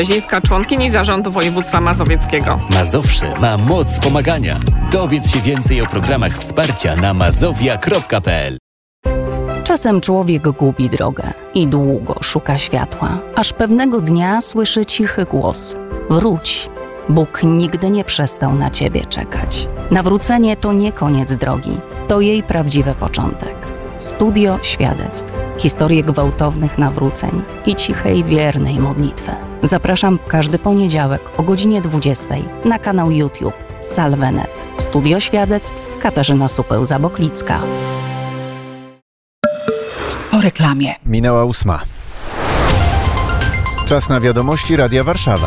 Zińska, członkini Zarządu Województwa Mazowieckiego. Mazowsze ma moc pomagania. Dowiedz się więcej o programach wsparcia na mazowia.pl. Czasem człowiek gubi drogę i długo szuka światła, aż pewnego dnia słyszy cichy głos: wróć, Bóg nigdy nie przestał na ciebie czekać. Nawrócenie to nie koniec drogi, to jej prawdziwy początek. Studio świadectw, historie gwałtownych nawróceń i cichej, wiernej modlitwy. Zapraszam w każdy poniedziałek o godzinie 20 na kanał YouTube Salvenet. Studio świadectw, Katarzyna Supeł-Zaboklicka. Po reklamie. Minęła 8. Czas na wiadomości Radia Warszawa.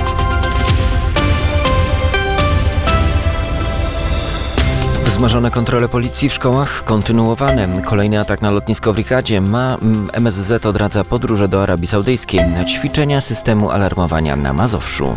Wzmożone kontrole policji w szkołach kontynuowane. Kolejny atak na lotnisko w Riyadzie. MSZ odradza podróże do Arabii Saudyjskiej. Ćwiczenia systemu alarmowania na Mazowszu.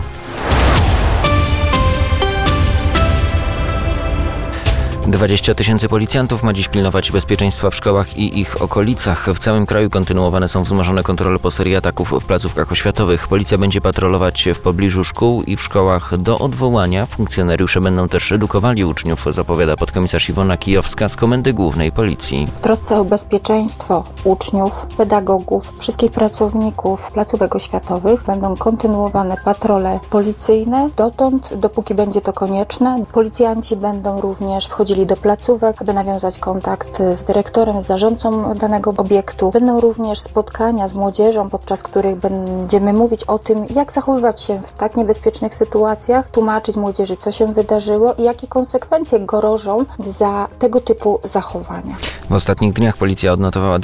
Dwadzieścia 000 policjantów ma dziś pilnować bezpieczeństwa w szkołach i ich okolicach. W całym kraju kontynuowane są wzmożone kontrole po serii ataków w placówkach oświatowych. Policja będzie patrolować w pobliżu szkół i w szkołach do odwołania. Funkcjonariusze będą też edukowali uczniów, zapowiada podkomisarz Iwona Kijowska z Komendy Głównej Policji. W trosce o bezpieczeństwo uczniów, pedagogów, wszystkich pracowników placówek oświatowych będą kontynuowane patrole policyjne. Dotąd, dopóki będzie to konieczne, policjanci będą również wchodzili do placówek, aby nawiązać kontakt z dyrektorem, z zarządcą danego obiektu. Będą również spotkania z młodzieżą, podczas których będziemy mówić o tym, jak zachowywać się w tak niebezpiecznych sytuacjach, tłumaczyć młodzieży, co się wydarzyło i jakie konsekwencje grożą za tego typu zachowania. W ostatnich dniach policja odnotowała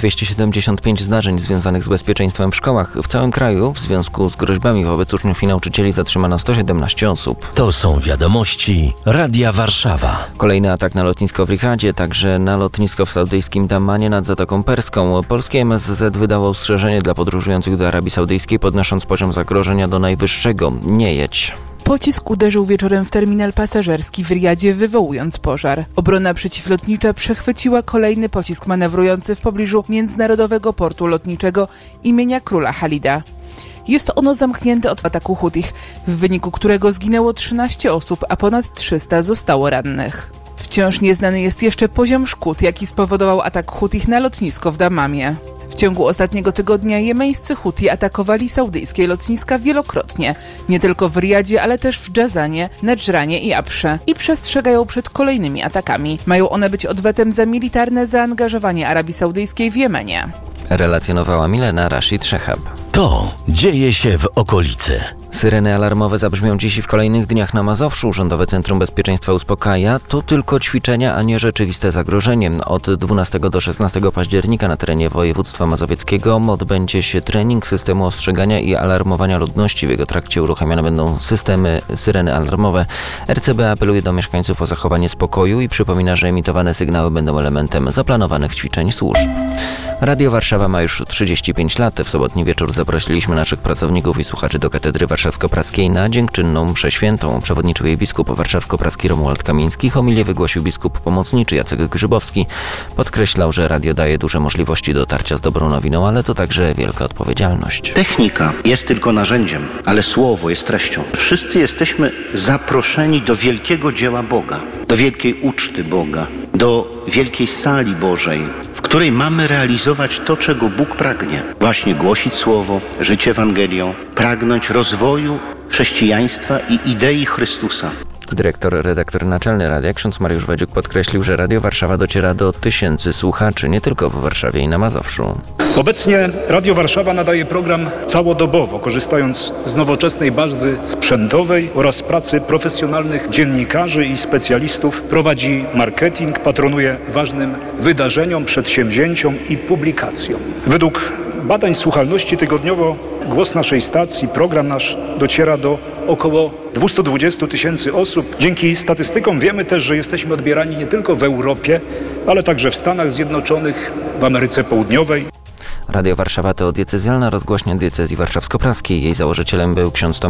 275 zdarzeń związanych z bezpieczeństwem w szkołach. W całym kraju w związku z groźbami wobec uczniów i nauczycieli zatrzymano 117 osób. To są wiadomości Radia Warszawa. Kolejny atak na lotnisko w Riyadzie, także na lotnisko w saudyjskim Dammanie nad Zatoką Perską. Polskie MSZ wydało ostrzeżenie dla podróżujących do Arabii Saudyjskiej, podnosząc poziom zagrożenia do najwyższego. Nie jedź. Pocisk uderzył wieczorem w terminal pasażerski w Riyadzie, wywołując pożar. Obrona przeciwlotnicza przechwyciła kolejny pocisk manewrujący w pobliżu Międzynarodowego Portu Lotniczego imienia Króla Halida. Jest ono zamknięte od ataku Hutich, w wyniku którego zginęło 13 osób, a ponad 300 zostało rannych. Wciąż nieznany jest jeszcze poziom szkód, jaki spowodował atak Hutich na lotnisko w Dammamie. W ciągu ostatniego tygodnia jemeńscy Huti atakowali saudyjskie lotniska wielokrotnie, nie tylko w Riyadzie, ale też w Dżazanie, Nedżranie i Absze, i przestrzegają przed kolejnymi atakami. Mają one być odwetem za militarne zaangażowanie Arabii Saudyjskiej w Jemenie. Relacjonowała Milena Rashid Szechab. To dzieje się w okolicy. Syreny alarmowe zabrzmią dziś i w kolejnych dniach na Mazowszu. Rządowe Centrum Bezpieczeństwa uspokaja. To tylko ćwiczenia, a nie rzeczywiste zagrożenie. Od 12 do 16 października na terenie województwa mazowieckiego odbędzie się trening systemu ostrzegania i alarmowania ludności. W jego trakcie uruchamiane będą syreny alarmowe. RCB apeluje do mieszkańców o zachowanie spokoju i przypomina, że emitowane sygnały będą elementem zaplanowanych ćwiczeń służb. Radio Warszawa ma już 35 lat. W sobotni wieczór zaprosiliśmy naszych pracowników i słuchaczy do Katedry Warszawsko-Praskiej na dziękczynną mszę świętą. Przewodniczył jej biskup warszawsko-praski Romuald Kamiński. Homilię wygłosił biskup pomocniczy Jacek Grzybowski. Podkreślał, że radio daje duże możliwości dotarcia z dobrą nowiną, ale to także wielka odpowiedzialność. Technika jest tylko narzędziem, ale słowo jest treścią. Wszyscy jesteśmy zaproszeni do wielkiego dzieła Boga, do wielkiej uczty Boga, do wielkiej sali Bożej, w której mamy realizować to, czego Bóg pragnie. Właśnie głosić Słowo, żyć Ewangelią, pragnąć rozwoju chrześcijaństwa i idei Chrystusa. Redaktor naczelny radia ksiądz Mariusz Wadziuk podkreślił, że Radio Warszawa dociera do tysięcy słuchaczy, nie tylko w Warszawie i na Mazowszu. Obecnie Radio Warszawa nadaje program całodobowo, korzystając z nowoczesnej bazy sprzętowej oraz pracy profesjonalnych dziennikarzy i specjalistów. Prowadzi marketing, patronuje ważnym wydarzeniom, przedsięwzięciom i publikacjom. Według badań słuchalności tygodniowo głos naszej stacji, program nasz dociera do około 220 000 osób. Dzięki statystykom wiemy też, że jesteśmy odbierani nie tylko w Europie, ale także w Stanach Zjednoczonych, w Ameryce Południowej. Radio Warszawa to diecezjalna rozgłośnia diecezji warszawsko-praskiej. Jej założycielem był ksiądz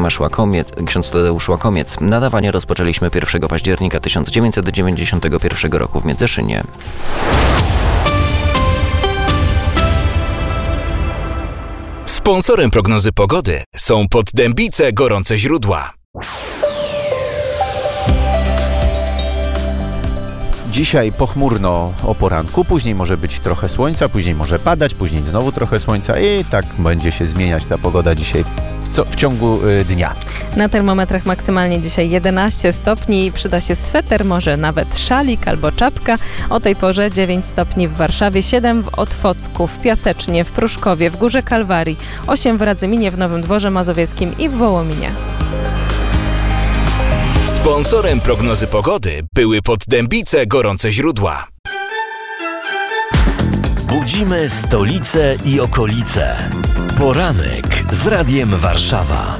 Tadeusz Łakomiec. Nadawanie rozpoczęliśmy 1 października 1991 roku w Międzyszynie. Sponsorem prognozy pogody są Poddębice Gorące Źródła. Dzisiaj pochmurno o poranku, później może być trochę słońca, później może padać, później znowu trochę słońca i tak będzie się zmieniać ta pogoda dzisiaj w ciągu dnia. Na termometrach maksymalnie dzisiaj 11 stopni, przyda się sweter, może nawet szalik albo czapka. O tej porze 9 stopni w Warszawie, 7 w Otwocku, w Piasecznie, w Pruszkowie, w Górze Kalwarii, 8 w Radzyminie, w Nowym Dworze Mazowieckim i w Wołominie. Sponsorem prognozy pogody były Poddębice Gorące Źródła. Budzimy stolicę i okolice. Poranek z Radiem Warszawa.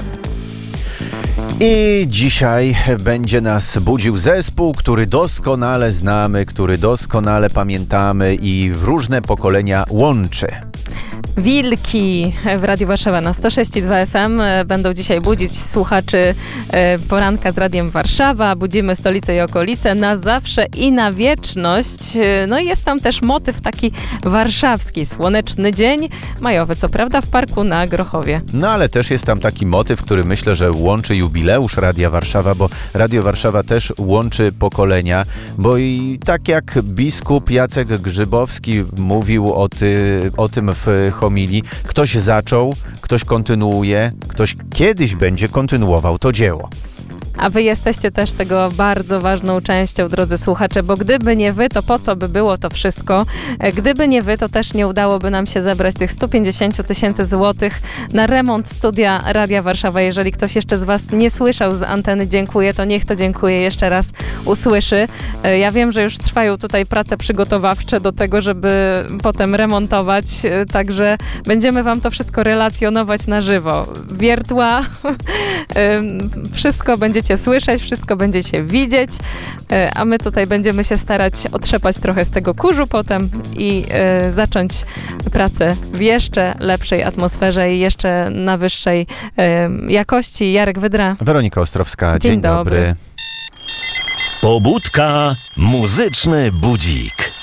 I dzisiaj będzie nas budził zespół, który doskonale znamy, który doskonale pamiętamy i w różne pokolenia łączy. Wilki w Radiu Warszawa na 106,2 FM będą dzisiaj budzić słuchaczy poranka z Radiem Warszawa. Budzimy stolicę i okolice na zawsze i na wieczność. No i jest tam też motyw taki warszawski. Słoneczny dzień, majowy co prawda w parku na Grochowie. No ale też jest tam taki motyw, który myślę, że łączy jubileusz Radia Warszawa, bo Radio Warszawa też łączy pokolenia, bo i tak jak biskup Jacek Grzybowski mówił o tym w homilii, ktoś zaczął, ktoś kontynuuje, ktoś kiedyś będzie kontynuował to dzieło. A wy jesteście też tego bardzo ważną częścią, drodzy słuchacze, bo gdyby nie wy, to po co by było to wszystko? Gdyby nie wy, to też nie udałoby nam się zebrać tych 150 000 złotych na remont studia Radia Warszawa. Jeżeli ktoś jeszcze z was nie słyszał z anteny dziękuję, to niech to dziękuję jeszcze raz usłyszy. Ja wiem, że już trwają tutaj prace przygotowawcze do tego, żeby potem remontować, także będziemy wam to wszystko relacjonować na żywo. Wiertła, wszystko będziecie słyszeć, wszystko będziecie widzieć, a my tutaj będziemy się starać otrzepać trochę z tego kurzu potem i zacząć pracę w jeszcze lepszej atmosferze i jeszcze na wyższej jakości. Jarek Wydra. Weronika Ostrowska, dzień dobry. Pobudka, muzyczny budzik.